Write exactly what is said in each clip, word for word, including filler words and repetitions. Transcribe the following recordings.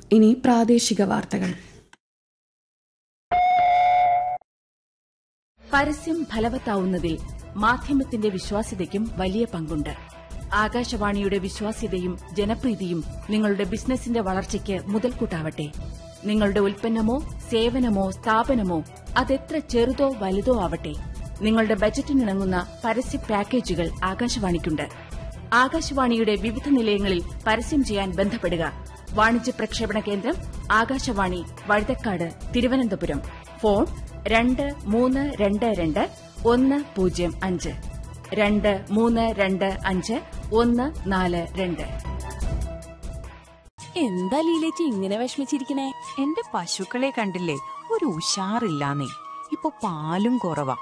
ഇനി പ്രാദേശിക വാർത്തകൾ. പരസ്യം ഫലവത്താവുന്നതിൽ മാധ്യമത്തിന്റെ വിശ്വാസ്യതയ്ക്കും വലിയ പങ്കുണ്ട്. ആകാശവാണിയുടെ വിശ്വാസ്യതയും ജനപ്രീതിയും നിങ്ങളുടെ ബിസിനസിന്റെ വളർച്ചയ്ക്ക് മുതൽക്കൂട്ടാവട്ടെ. നിങ്ങളുടെ ഉൽപ്പന്നമോ സേവനമോ സ്ഥാപനമോ അതെത്ര ചെറുതോ വലുതോ ആവട്ടെ, നിങ്ങളുടെ ബജറ്റിനിണങ്ങുന്ന പരസ്യ പാക്കേജുകൾ ആകാശവാണിക്കുണ്ട്. ആകാശവാണിയുടെ വിവിധ നിലയങ്ങളിൽ പരസ്യം ചെയ്യാൻ ബന്ധപ്പെടുക. വാണിജ്യ പ്രക്ഷേപണ കേന്ദ്രം ആകാശവാണി, വഴുതക്കാട്, തിരുവനന്തപുരം. ഫോൺ രണ്ട് മൂന്ന് രണ്ട് രണ്ട് ഒന്ന് പൂജ്യം അഞ്ച് രണ്ട് മൂന്ന് രണ്ട് അഞ്ച് ഒന്ന് നാല് രണ്ട്. എന്താ ലീലേച്ചി ഇങ്ങനെ വിഷമിച്ചിരിക്കണേ? എന്റെ പശുക്കളെ കണ്ടില്ലേ, ഒരു ഉഷാറില്ലാന്നേ. ഇപ്പൊ പാലും കുറവാ.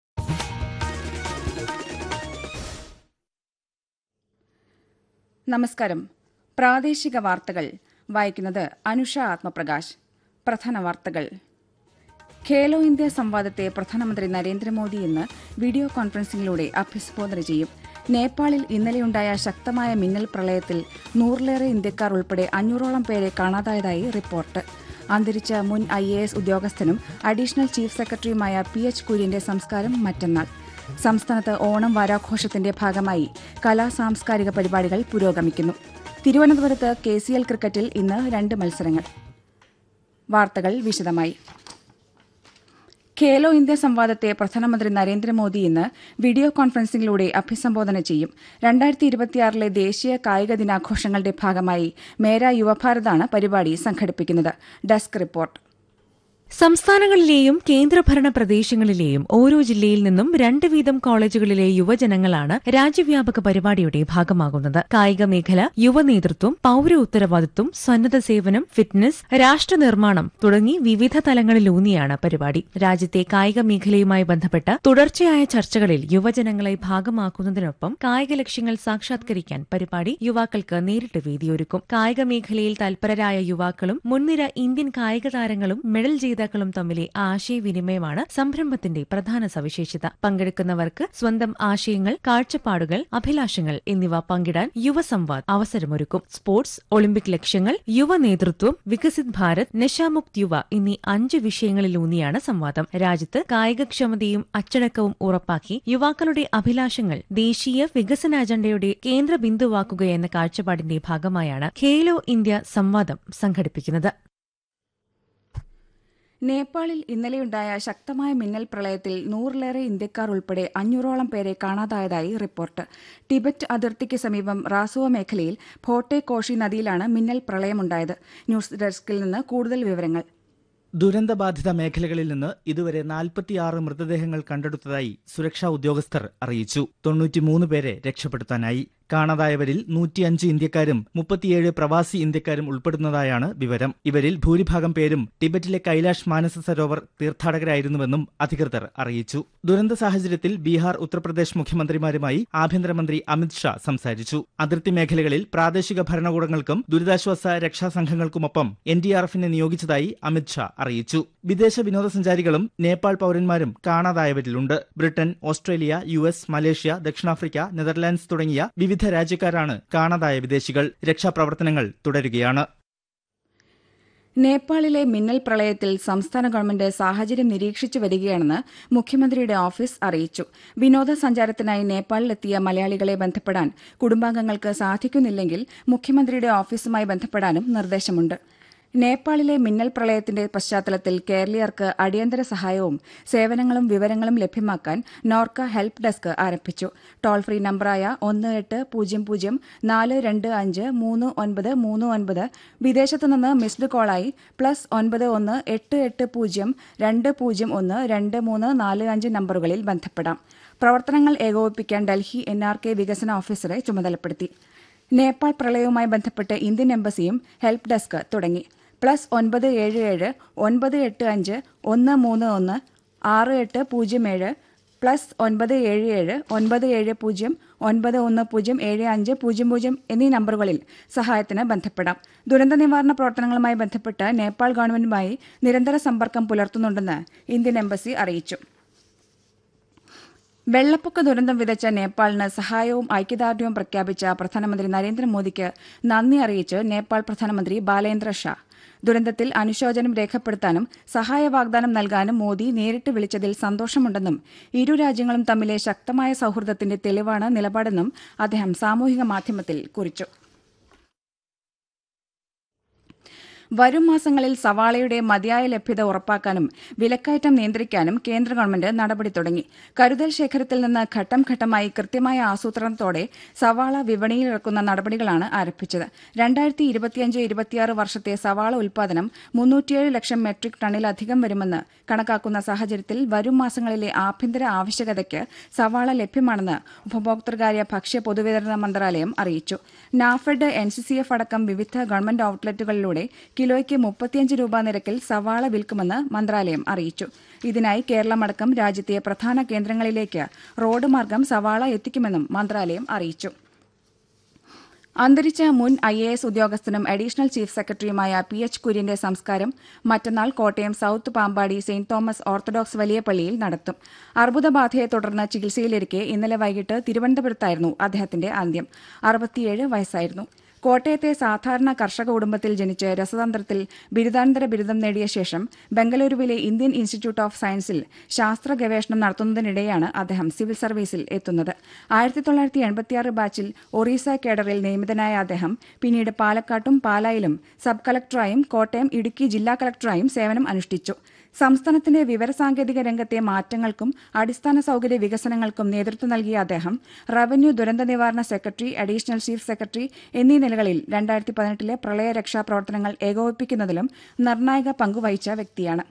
നമസ്കാരം. പ്രാദേശിക വാർത്തകൾ വായിക്കുന്നത് അനുഷ ആത്മപ്രകാശ്. പ്രധാന വാർത്തകൾ. ഖേലോ ഇന്ത്യ സംവാദത്തെ പ്രധാനമന്ത്രി നരേന്ദ്രമോദി ഇന്ന് വീഡിയോ കോൺഫറൻസിംഗിലൂടെ അഭിസംബോധന ചെയ്യും. നേപ്പാളിൽ ഇന്നലെയുണ്ടായ ശക്തമായ മിന്നൽ പ്രളയത്തിൽ നൂറിലേറെ ഇന്ത്യക്കാർ ഉൾപ്പെടെ അഞ്ഞൂറോളം പേരെ കാണാതായതായി റിപ്പോർട്ട്. അന്തരിച്ച മുൻ I A S ഉദ്യോഗസ്ഥനും additional chief സെക്രട്ടറിയുമായ പി എച്ച് കുര്യന്റെ സംസ്കാരം മറ്റന്നാൾ. സംസ്ഥാനത്ത് ഓണം വാരാഘോഷത്തിന്റെ ഭാഗമായി കലാ സാംസ്കാരിക പരിപാടികൾ പുരോഗമിക്കുന്നു. തിരുവനന്തപുരത്ത് കെ സി എൽ ക്രിക്കറ്റിൽ ഇന്ന് രണ്ട് മത്സരങ്ങൾ. വാർത്തകൾ വിശദമായി. ഖേലോ ഇന്ത്യ സംവാദത്തെ പ്രധാനമന്ത്രി നരേന്ദ്രമോദി ഇന്ന് വീഡിയോ കോൺഫറൻസിംഗിലൂടെ അഭിസംബോധന ചെയ്യും. രണ്ടായിരത്തി ഇരുപത്തിയാറിലെ ദേശീയ കായിക ദിനാഘോഷങ്ങളുടെ ഭാഗമായി മേര യുവഭാരതാണ് പരിപാടി സംഘടിപ്പിക്കുന്നത്. Desk report. സംസ്ഥാനങ്ങളിലെയും കേന്ദ്രഭരണ പ്രദേശങ്ങളിലെയും ഓരോ ജില്ലയിൽ നിന്നും രണ്ട് വീതം കോളേജുകളിലെ യുവജനങ്ങളാണ് രാജ്യവ്യാപക പരിപാടിയുടെ ഭാഗമാകുന്നത്. കായിക മേഖല, യുവനേതൃത്വം, പൌര ഉത്തരവാദിത്വം, സന്നദ്ധ സേവനം, ഫിറ്റ്നസ്, രാഷ്ട്രനിർമ്മാണം തുടങ്ങി വിവിധ തലങ്ങളിലൂന്നിയാണ് പരിപാടി. രാജ്യത്തെ കായിക മേഖലയുമായി ബന്ധപ്പെട്ട തുടർച്ചയായ ചർച്ചകളിൽ യുവജനങ്ങളെ ഭാഗമാക്കുന്നതിനൊപ്പം കായിക ലക്ഷ്യങ്ങൾ സാക്ഷാത്കരിക്കാൻ പരിപാടി യുവാക്കൾക്ക് നേരിട്ട് വേദിയൊരുക്കും. കായിക മേഖലയിൽ തൽപരരായ യുവാക്കളും മുൻനിര ഇന്ത്യൻ കായിക താരങ്ങളും മെഡൽ ജേതാക്കളും തമ്മിലെ ആശയവിനിമയമാണ് സംരംഭത്തിന്റെ പ്രധാന സവിശേഷത. പങ്കെടുക്കുന്നവർക്ക് സ്വന്തം ആശയങ്ങൾ, കാഴ്ചപ്പാടുകൾ, അഭിലാഷങ്ങൾ എന്നിവ പങ്കിടാൻ യുവസംവാദ് അവസരമൊരുക്കും. സ്പോർട്സ്, ഒളിമ്പിക് ലക്ഷ്യങ്ങൾ, യുവ നേതൃത്വം, വികസിത് ഭാരത്, നശാമുക്ത് യുവ എന്നീ അഞ്ച് വിഷയങ്ങളിലൂന്നിയാണ് സംവാദം. രാജ്യത്ത് കായികക്ഷമതയും അച്ചടക്കവും ഉറപ്പാക്കി യുവാക്കളുടെ അഭിലാഷങ്ങൾ ദേശീയ വികസന അജണ്ടയുടെ കേന്ദ്ര ബിന്ദുവാക്കുകയെന്ന കാഴ്ചപ്പാടിന്റെ ഭാഗമായാണ് ഖേലോ ഇന്ത്യ സംവാദം സംഘടിപ്പിക്കുന്നത്. നേപ്പാളിൽ ഇന്നലെയുണ്ടായ ശക്തമായ മിന്നൽ പ്രളയത്തിൽ നൂറിലേറെ ഇന്ത്യക്കാർ ഉൾപ്പെടെ അഞ്ഞൂറോളം പേരെ കാണാതായതായി റിപ്പോർട്ട്. ടിബറ്റ് അതിർത്തിക്ക് സമീപം റാസുവ മേഖലയിൽ ഭോട്ടെ കോഷി നദിയിലാണ് മിന്നൽ പ്രളയമുണ്ടായത്. ന്യൂസ് ഡെസ്കിൽ നിന്ന് കൂടുതൽ വിവരങ്ങൾ. ദുരന്തബാധിത മേഖലകളിൽ നിന്ന് ഇതുവരെ നാൽപ്പത്തിയാറ് മൃതദേഹങ്ങൾ കണ്ടെടുത്തതായി സുരക്ഷാ ഉദ്യോഗസ്ഥർ അറിയിച്ചു. തൊണ്ണൂറ്റിമൂന്ന് പേരെ രക്ഷപ്പെടുത്താനായി. കാണാതായവരിൽ നൂറ്റിയഞ്ച് ഇന്ത്യക്കാരും മുപ്പത്തിയേഴ് പ്രവാസി ഇന്ത്യക്കാരും ഉൾപ്പെടുന്നതായാണ് വിവരം. ഇവരിൽ ഭൂരിഭാഗം പേരും ടിബറ്റിലെ കൈലാഷ് മാനസ സരോവർ തീർത്ഥാടകരായിരുന്നുവെന്നും അധികൃതർ അറിയിച്ചു. ദുരന്ത സാഹചര്യത്തിൽ ബീഹാർ, ഉത്തർപ്രദേശ് മുഖ്യമന്ത്രിമാരുമായി ആഭ്യന്തരമന്ത്രി അമിത് ഷാ സംസാരിച്ചു. അതിർത്തി മേഖലകളിൽ പ്രാദേശിക ഭരണകൂടങ്ങൾക്കും ദുരിതാശ്വാസ രക്ഷാസംഘങ്ങൾക്കുമൊപ്പം എൻ ഡി ആർ എഫിനെ നിയോഗിച്ചതായി അമിത് ഷാ അറിയിച്ചു. വിദേശ വിനോദസഞ്ചാരികളും നേപ്പാൾ പൌരന്മാരും കാണാതായവരിലുണ്ട്. Britain, Australia, U S, Malaysia, ദക്ഷിണാഫ്രിക്ക, നെതർലാൻഡ്സ് തുടങ്ങിയ വിവിധ രാജ്യക്കാരാണ് കാണാതായ വിദേശികൾ. രക്ഷാപ്രവർത്തനങ്ങൾ തുടരുകയാണ്. നേപ്പാളിലെ മിന്നൽ പ്രളയത്തിൽ സംസ്ഥാന ഗവൺമെന്റ് സാഹചര്യം നിരീക്ഷിച്ചു വരികയാണെന്ന് മുഖ്യമന്ത്രിയുടെ ഓഫീസ് അറിയിച്ചു. വിനോദസഞ്ചാരത്തിനായി നേപ്പാളിലെത്തിയ മലയാളികളെ ബന്ധപ്പെടാൻ കുടുംബാംഗങ്ങൾക്ക് സാധിക്കുന്നില്ലെങ്കിൽ മുഖ്യമന്ത്രിയുടെ ഓഫീസുമായി ബന്ധപ്പെടാനും നിർദ്ദേശമുണ്ട്. നേപ്പാളിലെ മിന്നൽ പ്രളയത്തിന്റെ പശ്ചാത്തലത്തിൽ കേരളീയർക്ക് അടിയന്തര സഹായവും സേവനങ്ങളും വിവരങ്ങളും ലഭ്യമാക്കാൻ നോർക്ക ഹെൽപ്പ് ഡെസ്ക് ആരംഭിച്ചു. ടോൾ ഫ്രീ നമ്പറായ ഒന്ന് എട്ട് പൂജ്യം പൂജ്യം നാല് രണ്ട് അഞ്ച് മൂന്ന് ഒൻപത് മൂന്ന് ഒൻപത്, വിദേശത്തുനിന്ന് മിസ്ഡ് കോളായി പ്ലസ് ഒൻപത് ഒന്ന് എട്ട് എട്ട് പൂജ്യം രണ്ട് പൂജ്യം ഒന്ന് രണ്ട് മൂന്ന് നാല് അഞ്ച് നമ്പറുകളിൽ ബന്ധപ്പെടാം. പ്രവർത്തനങ്ങൾ ഏകോപിപ്പിക്കാൻ ഡൽഹി എൻ ആർ കെ വികസന ഓഫീസറെ ചുമതലപ്പെടുത്തി. നേപ്പാൾ പ്രളയവുമായി ബന്ധപ്പെട്ട് ഇന്ത്യൻ എംബസിയും ഹെൽപ്പ് ഡെസ്ക് തുടങ്ങി. പ്ലസ് ഒൻപത് ഏഴ് ഏഴ് ഒൻപത് എട്ട് അഞ്ച് ഒന്ന് മൂന്ന് ഒന്ന് ആറ് എട്ട് പൂജ്യം ഏഴ് പ്ലസ് ഒൻപത് ഏഴ് ഏഴ് ഒൻപത് ഏഴ് പൂജ്യം ഒൻപത് ഒന്ന് പൂജ്യം ഏഴ് അഞ്ച് പൂജ്യം പൂജ്യം എന്നീ നമ്പറുകളിൽ സഹായത്തിന് ബന്ധപ്പെടാം. ദുരന്ത നിവാരണ പ്രവർത്തനങ്ങളുമായി ബന്ധപ്പെട്ട് നേപ്പാൾ ഗവൺമെന്റുമായി നിരന്തര സമ്പർക്കം പുലർത്തുന്നുണ്ടെന്ന് ഇന്ത്യൻ എംബസി അറിയിച്ചു. വെള്ളപ്പൊക്ക ദുരന്തം വിതച്ച നേപ്പാളിന് സഹായവും ഐക്യദാർഢ്യവും പ്രഖ്യാപിച്ച പ്രധാനമന്ത്രി നരേന്ദ്രമോദിക്ക് നന്ദി അറിയിച്ച് നേപ്പാൾ പ്രധാനമന്ത്രി ബാലേന്ദ്ര ഷാ. ദുരന്തത്തിൽ അനുശോചനം രേഖപ്പെടുത്താനും സഹായ വാഗ്ദാനം നൽകാനും മോദി നേരിട്ട് വിളിച്ചതിൽ സന്തോഷമുണ്ടെന്നും ഇരു രാജ്യങ്ങളും തമ്മിലെ ശക്തമായ സൌഹൃദത്തിന്റെ തെളിവാണ് നിലപാടെന്നും അദ്ദേഹം സാമൂഹിക മാധ്യമത്തിൽ കുറിച്ചു. വരും മാസങ്ങളിൽ സവാളയുടെ മതിയായ ലഭ്യത ഉറപ്പാക്കാനും വിലക്കയറ്റം നിയന്ത്രിക്കാനും കേന്ദ്ര ഗവൺമെന്റ് നടപടി തുടങ്ങി. കരുതൽ ശേഖരത്തിൽ നിന്ന് ഘട്ടം ഘട്ടമായി കൃത്യമായ ആസൂത്രണത്തോടെ സവാള വിപണിയിലിറക്കുന്ന നടപടികളാണ് ആരംഭിച്ചത്. രണ്ടായിരത്തി ഇരുപത്തിയഞ്ച് ഇരുപത്തിയാറ് വർഷത്തെ സവാള ഉൽപാദനം മുന്നൂറ്റിയേഴ് ലക്ഷം മെട്രിക് ടണ്ണിലധികം വരുമെന്ന് കണക്കാക്കുന്ന സാഹചര്യത്തിൽ വരും മാസങ്ങളിലെ ആഭ്യന്തര ആവശ്യകതയ്ക്ക് സവാള ലഭ്യമാണെന്ന് ഉപഭോക്തൃകാര്യ ഭക്ഷ്യ പൊതുവിതരണ മന്ത്രാലയം അറിയിച്ചു. NAFED, N C C F അടക്കം വിവിധ ഗവൺമെന്റ് ഔട്ട്ലെറ്റുകളിലൂടെ കിലോയ്ക്ക് മുപ്പത്തിയഞ്ച് രൂപ നിരക്കിൽ സവാള വിൽക്കുമെന്ന് മന്ത്രാലയം അറിയിച്ചു. ഇതിനായി കേരളമടക്കം രാജ്യത്തെ പ്രധാന കേന്ദ്രങ്ങളിലേക്ക് റോഡ് മാർഗം സവാള എത്തിക്കുമെന്നും മന്ത്രാലയം അറിയിച്ചു. അന്തരിച്ച മുൻ I A S ഉദ്യോഗസ്ഥനും additional chief സെക്രട്ടറിയുമായ പി എച്ച് കുര്യന്റെ സംസ്കാരം മറ്റന്നാൾ Kottayam south Pampady saint Thomas orthodox വലിയ പള്ളിയിൽ നടത്തും. അർബുദബാധയെ തുടർന്ന് ചികിത്സയിലിരിക്കെ ഇന്നലെ വൈകിട്ട് തിരുവനന്തപുരത്തായിരുന്നു അദ്ദേഹത്തിന്റെ അന്ത്യം. അറുപത്തിയേഴ് വയസ്സായിരുന്നു. കോട്ടയത്തെ സാധാരണ കർഷക കുടുംബത്തിൽ ജനിച്ച് രസതന്ത്രത്തിൽ ബിരുദാനന്തര ബിരുദം നേടിയ ശേഷം ബംഗളൂരുവിലെ ഇന്ത്യൻ ഇൻസ്റ്റിറ്റ്യൂട്ട് ഓഫ് സയൻസിൽ ശാസ്ത്ര ഗവേഷണം നടത്തുന്നതിനിടെയാണ് അദ്ദേഹം സിവിൽ സർവീസിൽ എത്തുന്നത്. ആയിരത്തി തൊള്ളായിരത്തി എൺപത്തിയാറ് ബാച്ചിൽ ഒറീസ കേഡറിൽ നിയമിതനായ അദ്ദേഹം പിന്നീട് പാലക്കാട്ടും പാലായിലും സബ് കളക്ടറായും കോട്ടയം, ഇടുക്കി ജില്ലാ കളക്ടറായും സേവനം അനുഷ്ഠിച്ചു. സംസ്ഥാനത്തിന്റെ വിവരസാങ്കേതിക രംഗത്തെ മാറ്റങ്ങൾക്കും അടിസ്ഥാന സൌകര്യ വികസനങ്ങൾക്കും നേതൃത്വം നൽകിയ അദ്ദേഹം റവന്യൂ ദുരന്ത നിവാരണ സെക്രട്ടറി, അഡീഷണൽ ചീഫ് സെക്രട്ടറി എന്നീ നിലകളിൽ രണ്ടായിരത്തി പതിനെട്ടിലെ പ്രളയ രക്ഷാ പ്രവർത്തനങ്ങൾ ഏകോപിപ്പിക്കുന്നതിലും നിർണായക പങ്കുവഹിച്ച വ്യക്തിയാണ്.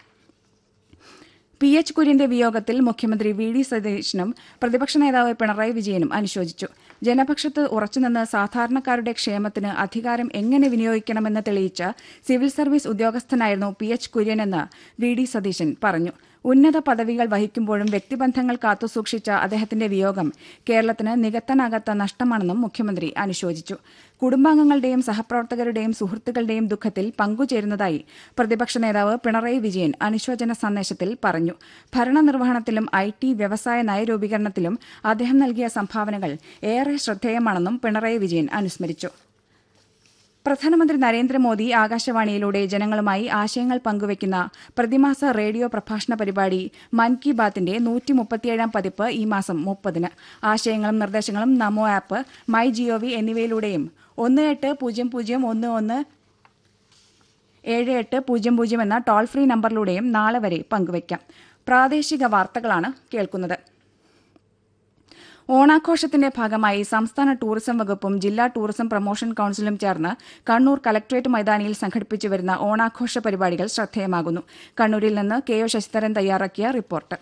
പി എച്ച് കുര്യന്റെ വിയോഗത്തിൽ മുഖ്യമന്ത്രി വി ഡി സതീശനും പ്രതിപക്ഷ നേതാവ് പിണറായി വിജയനും അനുശോചിച്ചു. ജനപക്ഷത്ത് ഉറച്ചുനിന്ന് സാധാരണക്കാരുടെ ക്ഷേമത്തിന് അധികാരം എങ്ങനെ വിനിയോഗിക്കണമെന്ന് തെളിയിച്ച civil service ഉദ്യോഗസ്ഥനായിരുന്നു P H കുര്യനെന്ന് V D Satheesan പറഞ്ഞു. ഉന്നത പദവികൾ വഹിക്കുമ്പോഴും വ്യക്തിബന്ധങ്ങൾ കാത്തുസൂക്ഷിച്ച അദ്ദേഹത്തിന്റെ വിയോഗം കേരളത്തിന് നികത്താനാകാത്ത നഷ്ടമാണെന്നും മുഖ്യമന്ത്രി അനുശോചിച്ചു. കുടുംബാംഗങ്ങളുടെയും സഹപ്രവർത്തകരുടെയും സുഹൃത്തുക്കളുടെയും ദുഃഖത്തിൽ പങ്കുചേരുന്നതായി പ്രതിപക്ഷ നേതാവ് പിണറായി വിജയൻ അനുശോചന സന്ദേശത്തിൽ പറഞ്ഞു. ഭരണനിർവഹണത്തിലും ഐ ടി, വ്യവസായ നയരൂപീകരണത്തിലും അദ്ദേഹം നൽകിയ സംഭാവനകൾ ഏറെ ശ്രദ്ധേയമാണെന്നും പിണറായി വിജയൻ അനുസ്മരിച്ചു. പ്രധാനമന്ത്രി നരേന്ദ്രമോദി ആകാശവാണിയിലൂടെ ജനങ്ങളുമായി ആശയങ്ങൾ പങ്കുവയ്ക്കുന്ന പ്രതിമാസ റേഡിയോ പ്രഭാഷണ പരിപാടി മൻ കി ബാത്തിന്റെ നൂറ്റി മുപ്പത്തിയേഴാം പതിപ്പ് ഈ മാസം മുപ്പതിന്. ആശയങ്ങളും നിർദ്ദേശങ്ങളും നമോ ആപ്പ്, മൈ ജിഒവി എന്നിവയിലൂടെയും ഒന്ന് എട്ട് പൂജ്യം പൂജ്യം ഒന്ന് ഒന്ന് ഏഴ് എട്ട് പൂജ്യം പൂജ്യം എന്ന ടോൾ ഫ്രീ നമ്പറിലൂടെയും നാളെ വരെ പങ്കുവയ്ക്കാം. പ്രാദേശിക വാർത്തകളാണ് കേൾക്കുന്നത്. ഓണാഘോഷത്തിന്റെ ഭാഗമായി സംസ്ഥാന ടൂറിസം വകുപ്പും ജില്ലാ ടൂറിസം പ്രൊമോഷൻ കൌൺസിലും ചേർന്ന് കണ്ണൂർ കലക്ട്രേറ്റ് മൈതാനിയിൽ സംഘടിപ്പിച്ചുവരുന്ന ഓണാഘോഷ പരിപാടികൾ ശ്രദ്ധേയമാകുന്നു. കണ്ണൂരിൽ നിന്ന് കെ ഒ ശശിധരൻ തയ്യാറാക്കിയ റിപ്പോർട്ട്.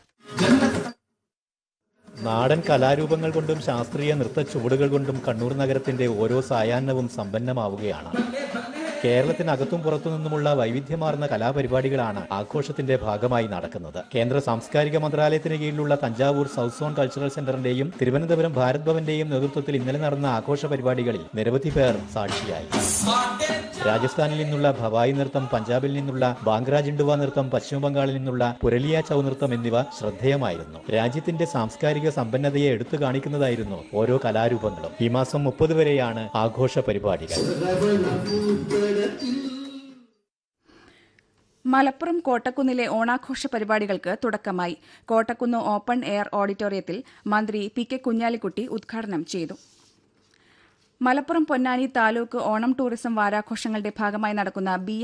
നാടൻ കലാരൂപങ്ങൾ കൊണ്ടും ശാസ്ത്രീയ നൃത്ത ചുവടുകൾ കൊണ്ടും കണ്ണൂർ നഗരത്തിന്റെ ഓരോ സായാഹ്നവും സമ്പന്നമാവുകയാണ്. കേരളത്തിനകത്തും പുറത്തുനിന്നുമുള്ള വൈവിധ്യമാർന്ന കലാപരിപാടികളാണ് ആഘോഷത്തിന്റെ ഭാഗമായി നടക്കുന്നത്. കേന്ദ്ര സാംസ്കാരിക മന്ത്രാലയത്തിന് കീഴിലുള്ള Thanjavur south zone cultural സെന്ററിന്റെയും Thiruvananthapuram Bharat ഭവന്റെയും നേതൃത്വത്തിൽ ഇന്നലെ നടന്ന ആഘോഷ പരിപാടികളിൽ നിരവധി പേർ സാക്ഷിയായി. രാജസ്ഥാനിൽ നിന്നുള്ള ഭവായി നൃത്തം, പഞ്ചാബിൽ നിന്നുള്ള ബാംഗ്ര ജിണ്ടുവ നൃത്തം, പശ്ചിമബംഗാളിൽ നിന്നുള്ള പുരലിയ ചൗ നൃത്തം എന്നിവ ശ്രദ്ധേയമായിരുന്നു. രാജ്യത്തിന്റെ സാംസ്കാരിക സമ്പന്നതയെ എടുത്തു കാണിക്കുന്നതായിരുന്നു ഓരോ കലാരൂപങ്ങളും. ഈ മാസം മുപ്പത് വരെയാണ് ആഘോഷ പരിപാടികൾ. മലപ്പുറം കോട്ടക്കുന്നിലെ ഓണാഘോഷ പരിപാടികൾക്ക് തുടക്കമായി. കോട്ടക്കുന്ന് ഓപ്പൺ എയർ ഓഡിറ്റോറിയത്തിൽ മന്ത്രി പി കെ കുഞ്ഞാലിക്കുട്ടി ഉദ്ഘാടനം ചെയ്തു. മലപ്പുറം പൊന്നാനി താലൂക്ക് ഓണം ടൂറിസം വാരാഘോഷങ്ങളുടെ ഭാഗമായി നടക്കുന്ന ബി